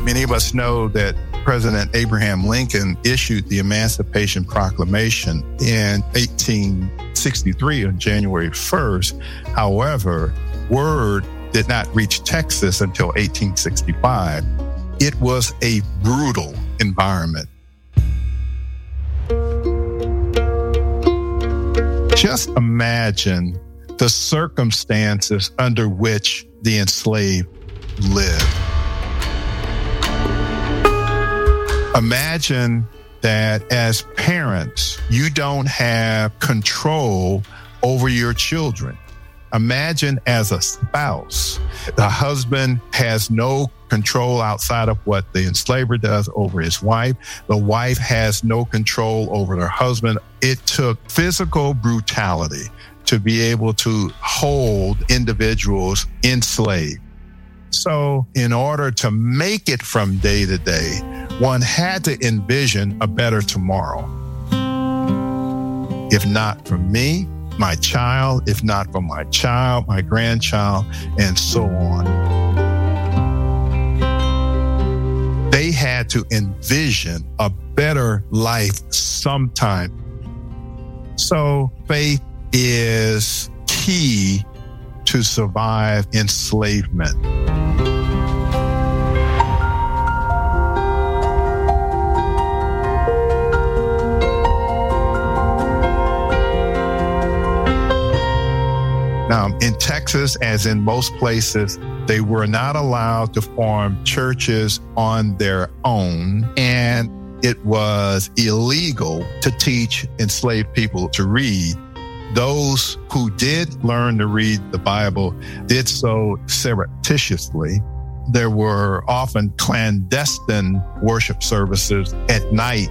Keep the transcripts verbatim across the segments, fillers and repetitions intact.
Many of us know that President Abraham Lincoln issued the Emancipation Proclamation in eighteen sixty-three on January first. However, word did not reach Texas until eighteen sixty-five. It was a brutal environment. Just imagine the circumstances under which the enslaved lived. Imagine that as parents, you don't have control over your children. Imagine as a spouse, the husband has no control outside of what the enslaver does over his wife. The wife has no control over her husband. It took physical brutality to be able to hold individuals enslaved. So in order to make it from day to day, one had to envision a better tomorrow. If not for me, my child, if not for my child, my grandchild, and so on. They had to envision a better life sometime. So faith is key to survive enslavement. Now, in Texas, as in most places, they were not allowed to form churches on their own, and it was illegal to teach enslaved people to read. Those who did learn to read the Bible did so surreptitiously. There were often clandestine worship services at night.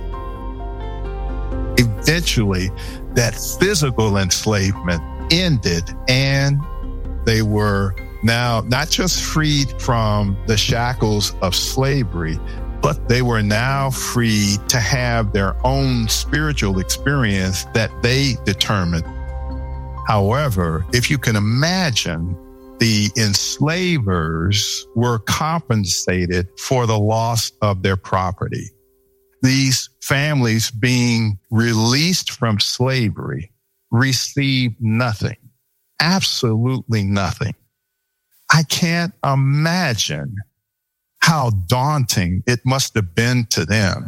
Eventually, that physical enslavement ended, and they were now not just freed from the shackles of slavery, but they were now free to have their own spiritual experience that they determined. However, if you can imagine, the enslavers were compensated for the loss of their property. These families being released from slavery received nothing, absolutely nothing. I can't imagine how daunting it must have been to them.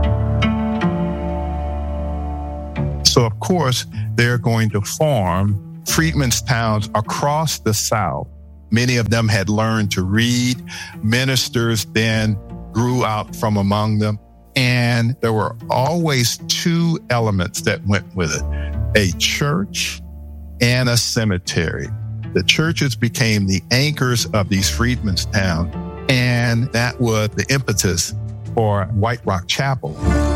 So, of course, they're going to form freedmen's towns across the South. Many of them had learned to read. Ministers then grew out from among them. And there were always two elements that went with it: a church and a cemetery. The churches became the anchors of these freedmen's towns, and that was the impetus for White Rock Chapel.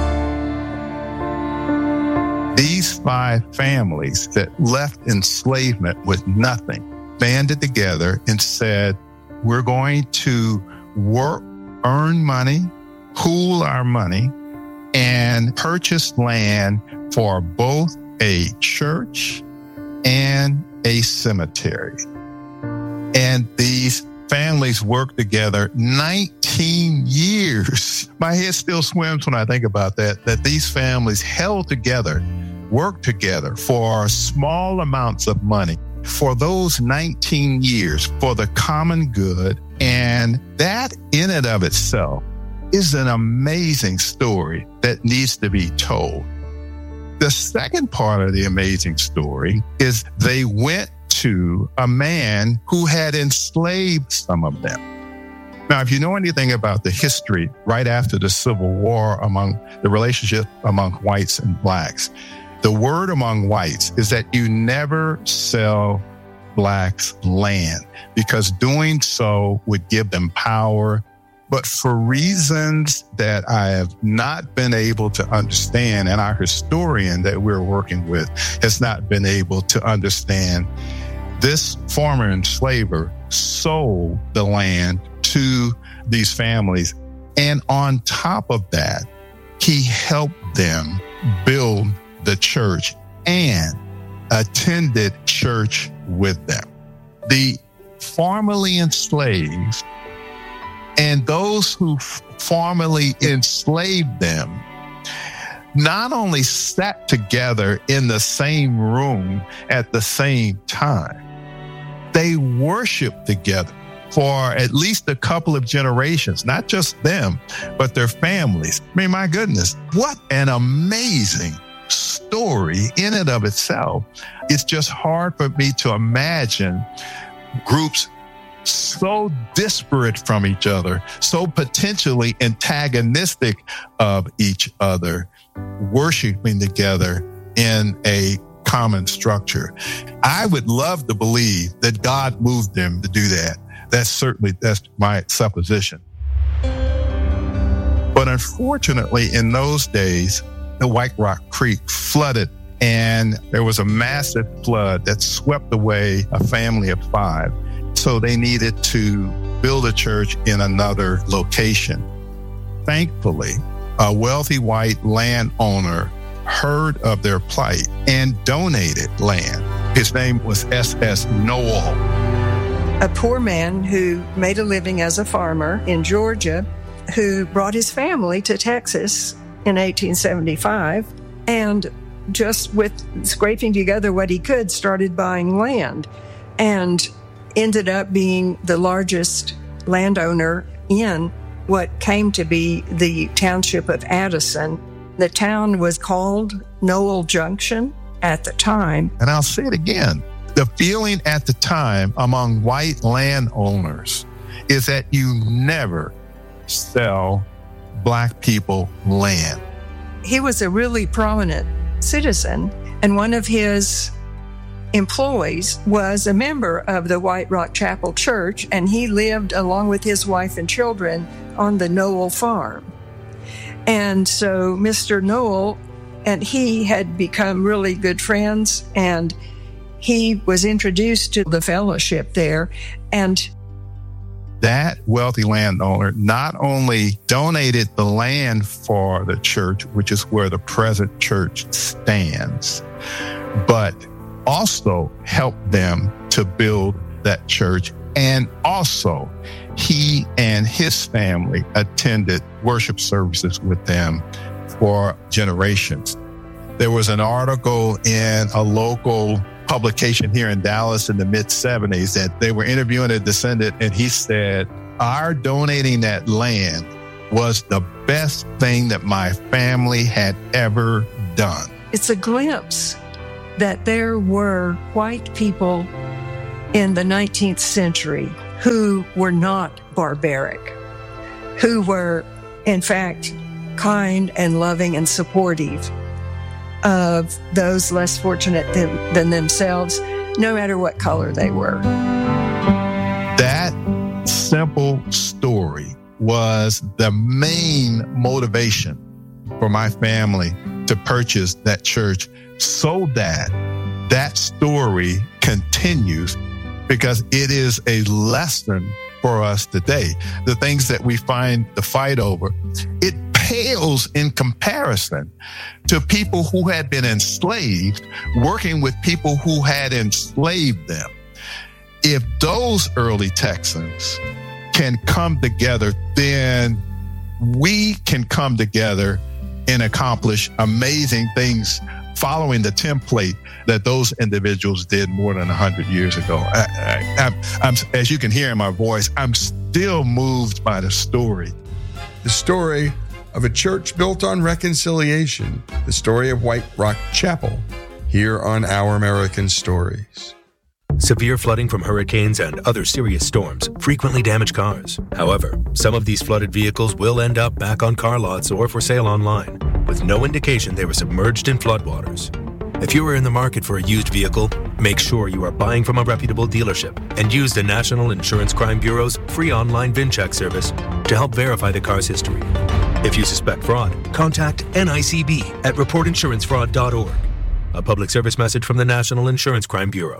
These five families that left enslavement with nothing banded together and said, we're going to work, earn money, pool our money, and purchase land for both a church and a cemetery. And these families worked together nineteen years. My head still swims when I think about that, that these families held together, worked together for small amounts of money for those nineteen years for the common good. And that in and of itself is an amazing story that needs to be told. The second part of the amazing story is they went to a man who had enslaved some of them. Now, if you know anything about the history right after the Civil War among the relationship among whites and blacks, the word among whites is that you never sell blacks land because doing so would give them power. But for reasons that I have not been able to understand, and our historian that we're working with has not been able to understand, this former enslaver sold the land to these families. And on top of that, he helped them build the church and attended church with them. The formerly enslaved And those who f- formerly enslaved them not only sat together in the same room at the same time, they worshiped together for at least a couple of generations, not just them, but their families. I mean, my goodness, what an amazing story in and of itself. It's just hard for me to imagine groups so disparate from each other, so potentially antagonistic of each other, worshiping together in a common structure. I would love to believe that God moved them to do that. That's certainly, that's my supposition. But unfortunately, in those days, the White Rock Creek flooded, and there was a massive flood that swept away a family of five. So they needed to build a church in another location. Thankfully, a wealthy white landowner heard of their plight and donated land. His name was S S Noel. A poor man who made a living as a farmer in Georgia, who brought his family to Texas in eighteen seventy-five, and just with scraping together what he could, started buying land, and ended up being the largest landowner in what came to be the township of Addison. The town was called Noel Junction at the time. And I'll say it again. The feeling at the time among white landowners is that you never sell Black people land. He was a really prominent citizen, and one of his employees was a member of the White Rock Chapel Church, and he lived along with his wife and children on the Noel farm. And so Mister Noel and he had become really good friends, and he was introduced to the fellowship there. And that wealthy landowner not only donated the land for the church, which is where the present church stands, but also helped them to build that church. And also, he and his family attended worship services with them for generations. There was an article in a local publication here in Dallas in the mid seventies that they were interviewing a descendant, and he said, our donating that land was the best thing that my family had ever done. It's a glimpse that there were white people in the nineteenth century who were not barbaric, who were, in fact, kind and loving and supportive of those less fortunate than, than themselves, no matter what color they were. That simple story was the main motivation for my family to purchase that church, so that that story continues, because it is a lesson for us today. The things that we find the fight over, it pales in comparison to people who had been enslaved, working with people who had enslaved them. If those early Texans can come together, then we can come together and accomplish amazing things following the template that those individuals did more than one hundred years ago. I, I, I'm, I'm, as you can hear in my voice, I'm still moved by the story. The story of a church built on reconciliation, the story of White Rock Chapel, here on Our American Stories. Severe flooding from hurricanes and other serious storms frequently damage cars. However, some of these flooded vehicles will end up back on car lots or for sale online, with no indication they were submerged in floodwaters. If you are in the market for a used vehicle, make sure you are buying from a reputable dealership and use the National Insurance Crime Bureau's free online VIN check service to help verify the car's history. If you suspect fraud, contact N I C B at report insurance fraud dot org. A public service message from the National Insurance Crime Bureau.